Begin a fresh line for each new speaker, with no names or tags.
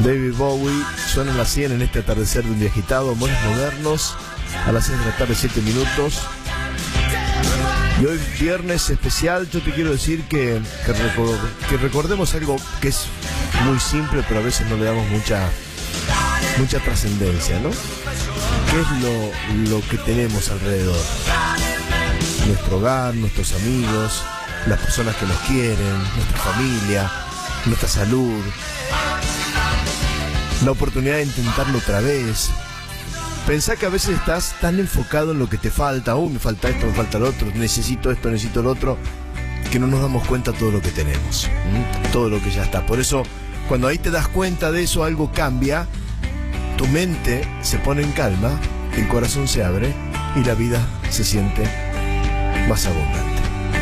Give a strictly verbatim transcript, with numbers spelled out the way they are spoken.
David Bowie suena en la cien en este atardecer de un día agitado, Amores Modernos, a las seis de la tarde, siete minutos. Y hoy viernes especial, yo te quiero decir que, que, record, que recordemos algo que es muy simple, pero a veces no le damos mucha, mucha trascendencia, ¿no? ¿Qué es lo, lo que tenemos alrededor? Nuestro hogar, nuestros amigos, las personas que nos quieren, nuestra familia, nuestra salud, la oportunidad de intentarlo otra vez. Pensá que a veces estás tan enfocado en lo que te falta, uy, me falta esto, me falta lo otro, necesito esto, necesito lo otro, que no nos damos cuenta de todo lo que tenemos, ¿m? Todo lo que ya está. Por eso, cuando ahí te das cuenta de eso, algo cambia, tu mente se pone en calma, el corazón se abre y la vida se siente más abundante.